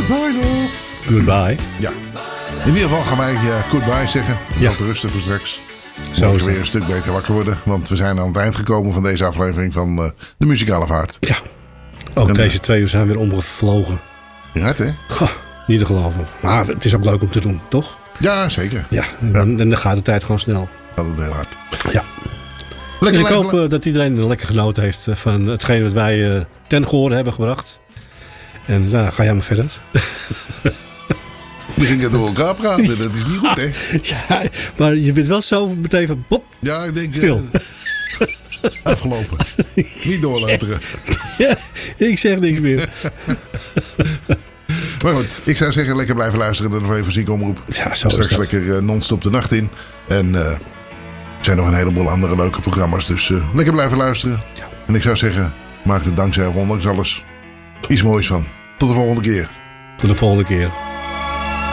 Goodbye, love. Goodbye. Ja. In ieder geval gaan wij goodbye zeggen. Ja. Te rusten voor straks. Zo Zo is weer het. een stuk beter wakker worden. Want we zijn aan het eind gekomen van deze aflevering van de Muzikale Vaart. Ja. Ook deze 2 uur zijn weer omgevlogen. Hard, hè? Goh, niet te geloven. Maar het is ook leuk om te doen, toch? Ja, zeker. Ja, en dan gaat de tijd gewoon snel. Dat is heel hard. Ja. Lekker Dus ik hoop blijven- dat iedereen lekker genoten heeft van hetgeen wat wij ten gehore hebben gebracht. En ga jij maar verder. We gingen door elkaar praten. Dat is niet goed, hè? Ja, maar je bent wel zo meteen van pop. Ja, ik denk... Stil. Afgelopen. Niet doorluisteren. Ja, ik zeg niks meer. Maar goed, ik zou zeggen lekker blijven luisteren naar de Vrije Fysieke Omroep. Ja, zo is Straks dat. lekker non-stop de nacht in. En er zijn nog een heleboel andere leuke programma's. Dus lekker blijven luisteren. Ja. En ik zou zeggen, maak er dankzij of ondanks alles iets moois van. Tot de volgende keer. Tot de volgende keer.